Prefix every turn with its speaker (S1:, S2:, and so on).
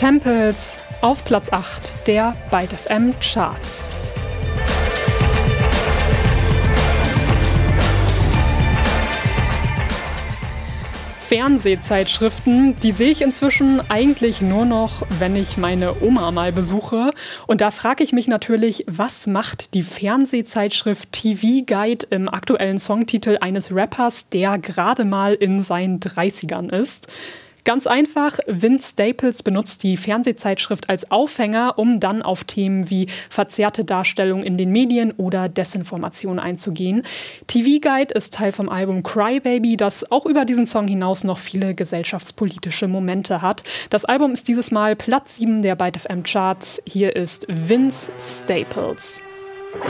S1: Temples auf Platz 8 der Byte FM Charts. Fernsehzeitschriften, die sehe ich inzwischen eigentlich nur noch, wenn ich meine Oma mal besuche. Und da frage ich mich natürlich, was macht die Fernsehzeitschrift TV Guide im aktuellen Songtitel eines Rappers, der gerade mal in seinen 30ern ist? Ganz einfach, Vince Staples benutzt die Fernsehzeitschrift als Aufhänger, um dann auf Themen wie verzerrte Darstellung in den Medien oder Desinformation einzugehen. TV Guide ist Teil vom Album Cry Baby, das auch über diesen Song hinaus noch viele gesellschaftspolitische Momente hat. Das Album ist dieses Mal Platz 7 der Byte FM Charts. Hier ist Vince Staples.